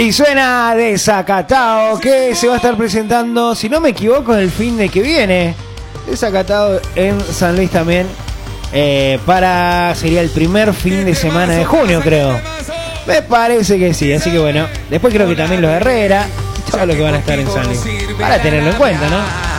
Y suena Desacatado, que se va a estar presentando, si no me equivoco, el fin de que viene. Desacatado en San Luis también. Sería el primer fin de semana de junio, creo. Me parece que sí, así que bueno. Después creo que también los Herrera, ya lo que van a estar en San Luis. Para tenerlo en cuenta, ¿no?